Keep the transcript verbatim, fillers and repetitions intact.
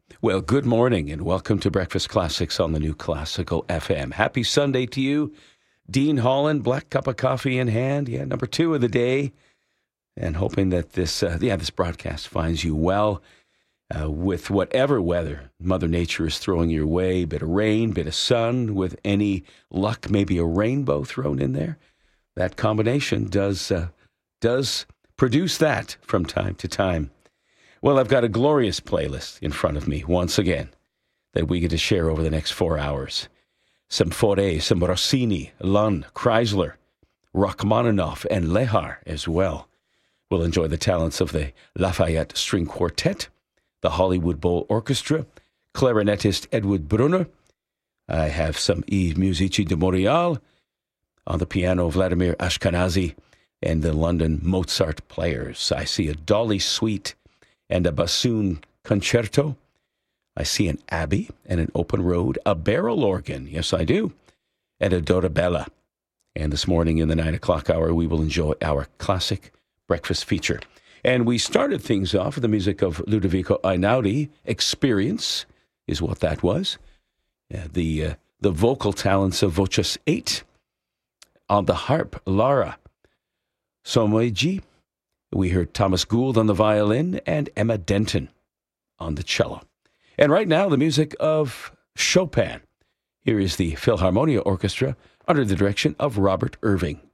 Well, good morning and welcome to Breakfast Classics on the New Classical F M. Happy Sunday to you. Dean Holland, black cup of coffee in hand. Yeah, number two of the day. And hoping that this, uh, yeah, this broadcast finds you well uh, with whatever weather Mother Nature is throwing your way. Bit of rain, bit of sun, with any luck, maybe a rainbow thrown in there. That combination does uh, does produce that from time to time. Well, I've got a glorious playlist in front of me once again that we get to share over the next four hours. Some Fauré, some Rossini, Lund, Chrysler, Rachmaninoff, and Lehar as well. We'll enjoy the talents of the Lafayette String Quartet, the Hollywood Bowl Orchestra, clarinetist Edward Brunner. I have some I Musici di Montréal, on the piano Vladimir Ashkenazy, and the London Mozart Players. I see a Dolly Suite and a bassoon concerto. I see an abbey and an open road, a barrel organ, yes I do, and a Dorabella. And this morning in the nine o'clock hour, we will enjoy our classic breakfast feature. And we started things off with the music of Ludovico Einaudi. Experience is what that was. Uh, the, uh, the vocal talents of Voces eight. On the harp, Lara Somoiji. We heard Thomas Gould on the violin and Emma Denton on the cello. And right now, the music of Chopin. Here is the Philharmonia Orchestra under the direction of Robert Irving.